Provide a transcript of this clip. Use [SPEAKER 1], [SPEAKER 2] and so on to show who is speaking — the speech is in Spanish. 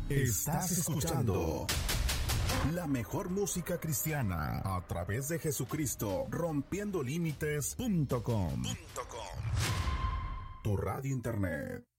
[SPEAKER 1] Estás escuchando la mejor música cristiana a través de Jesucristo, rompiendo límites.com. Tu radio internet.